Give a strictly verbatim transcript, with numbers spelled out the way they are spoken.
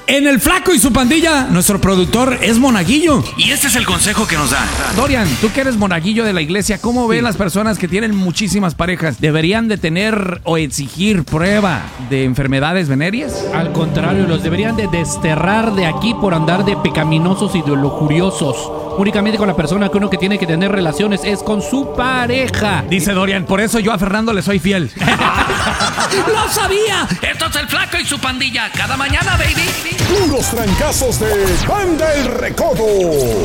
En El Flaco y su pandilla, nuestro productor es monaguillo. Y este es el consejo que nos da. Dorian, tú que eres monaguillo de la iglesia, ¿cómo ven Sí. las personas que tienen muchísimas parejas? ¿Deberían de tener o exigir prueba de enfermedades venéreas? Al contrario, los deberían de desterrar de aquí por andar de pecaminosos y de lujuriosos. Únicamente con la persona que uno que tiene que tener relaciones es con su pareja. Dice Dorian, por eso yo a Fernando le soy fiel. ¡Lo sabía! Esto es El Flaco y su pandilla. Cada mañana, baby. Puros trancazos de Banda El Recodo.